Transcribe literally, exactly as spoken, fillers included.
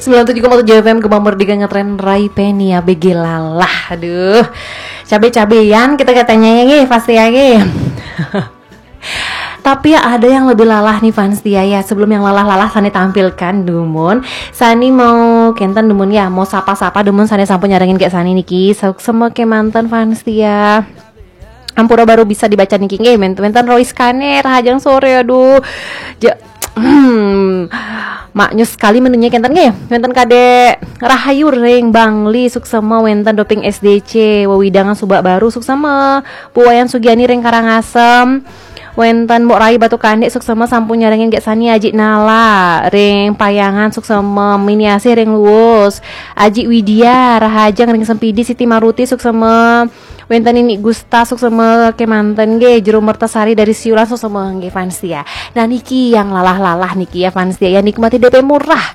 sembilan puluh tujuh koma tujuh F M Gemah Merdeka ngetren Rai Penny ya bege lalah. Aduh. Cabe-cabean kita katanya ya nge, pasti ya nge. Tapi ya ada yang lebih lalah nih fans dia ya. Sebelum yang lalah-lalah Sani tampilkan Dumun. Sani mau kenten Dumun ya, mau sapa-sapa Dumun Sani sampun nyarengin kayak Sani niki. Semua ke mantan fans dia. Ampura baru bisa dibaca niki nge, menten Roy Scanner hajang sore aduh. Ja, hmm, maknyus sekali menunya kenten nge. Wenten kade Rahayu Reng Bangli suksema wenten doping S D C wewidangan subak baru suksema Puwayan Sugiani Reng Karangasem. Wenten Mbok Rai Batu Kandek suksema sampun nyarengin gak Sani Aji Nala Reng Payangan suksema Miniasi Reng Luwus Aji Widya Rahajang Reng Sempidi Siti Maruti suksema Wenten ini Gusta suksema kemanten ge Jero Mertasari dari Siulan suksema ge fans ya. Nah niki yang lalah-lalah niki ya fans ya, ya nikmati D P murah